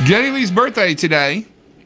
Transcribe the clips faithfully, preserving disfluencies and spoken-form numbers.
Geddy Lee's birthday today.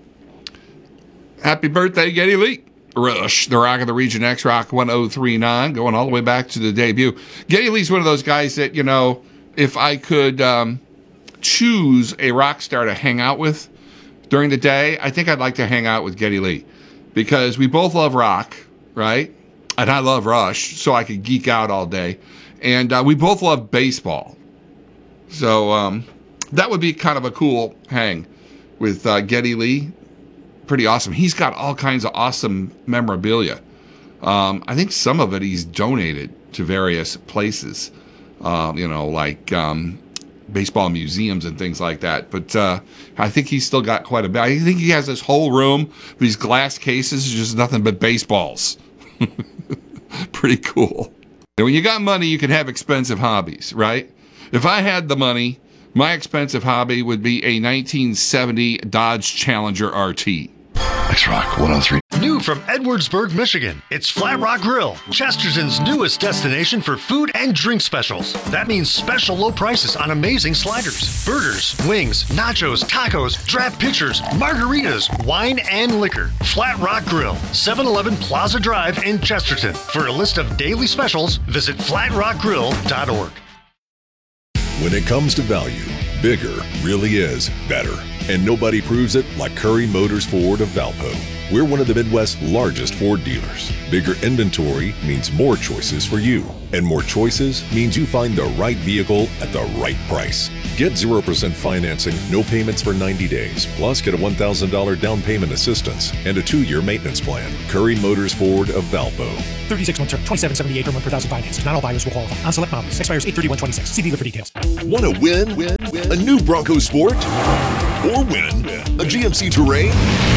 Happy birthday, Geddy Lee. Rush, the Rock of the Region, X-Rock one oh three point nine, going all the way back to the debut. Geddy Lee's one of those guys that, you know, if I could um, choose a rock star to hang out with during the day, I think I'd like to hang out with Geddy Lee. Because we both love rock, right? And I love Rush, so I could geek out all day. And uh, we both love baseball. So um, that would be kind of a cool hang with uh, Geddy Lee. Pretty awesome. He's got all kinds of awesome memorabilia. Um, I think some of it he's donated to various places, uh, you know, like um, baseball museums and things like that. But uh, I think he's still got quite a bit. I think he has this whole room, these glass cases, just nothing but baseballs. Pretty cool. And when you got money, you can have expensive hobbies, right? If I had the money, my expensive hobby would be a nineteen seventy Dodge Challenger R T. X-Rock one oh three. New from Edwardsburg, Michigan, it's Flat Rock Grill, Chesterton's newest destination for food and drink specials. That means special low prices on amazing sliders, burgers, wings, nachos, tacos, draft pitchers, margaritas, wine, and liquor. Flat Rock Grill, seven eleven Plaza Drive in Chesterton. For a list of daily specials, visit flat rock grill dot org. When it comes to value, bigger really is better. And nobody proves it like Curry Motors Ford of Valpo. We're one of the Midwest's largest Ford dealers. Bigger inventory means more choices for you. And more choices means you find the right vehicle at the right price. Get zero percent financing, no payments for ninety days. Plus, get a one thousand dollars down payment assistance and a two-year maintenance plan. Curry Motors Ford of Valpo. thirty-six month term, twenty-seven seventy-eight per month per thousand financed. Not all buyers will qualify. On select models. Expires eight thirty-one twenty-six. See dealer for details. Want to win? Win? Win? A new Bronco Sport? Or win a G M C Terrain?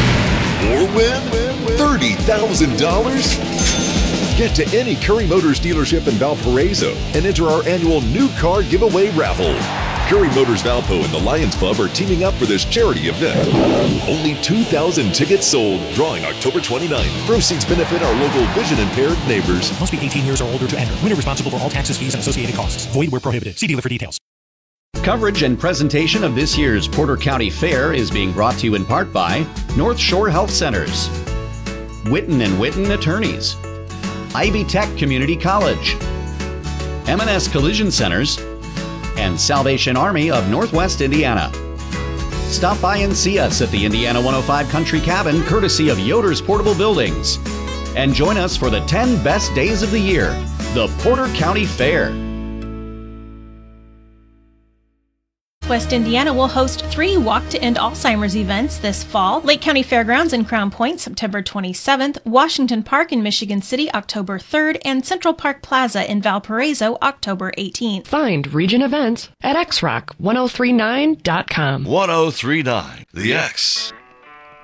Or win thirty thousand dollars? Get to any Curry Motors dealership in Valparaiso and enter our annual new car giveaway raffle. Curry Motors Valpo and the Lions Club are teaming up for this charity event. Only two thousand tickets sold, drawing October twenty-ninth. Proceeds benefit our local vision-impaired neighbors. Must be eighteen years or older to enter. Winner responsible for all taxes, fees, and associated costs. Void where prohibited. See dealer for details. Coverage and presentation of this year's Porter County Fair is being brought to you in part by North Shore Health Centers, Witten and Witten Attorneys, Ivy Tech Community College, M and S Collision Centers, and Salvation Army of Northwest Indiana. Stop by and see us at the Indiana one oh five Country Cabin, courtesy of Yoder's Portable Buildings. And join us for the ten best days of the year, the Porter County Fair. West Indiana will host three Walk to End Alzheimer's events this fall. Lake County Fairgrounds in Crown Point, September twenty-seventh, Washington Park in Michigan City, October third, and Central Park Plaza in Valparaiso, October eighteenth. Find region events at x rock ten thirty-nine dot com. one oh three point nine The X.